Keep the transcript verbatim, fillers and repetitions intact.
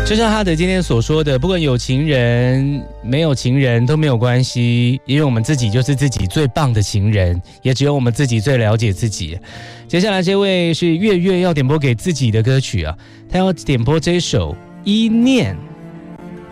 就像哈德今天所说的，不管有情人没有情人都没有关系，因为我们自己就是自己最棒的情人，也只有我们自己最了解自己。接下来这位是月月要点播给自己的歌曲啊，他要点播这首《依念》。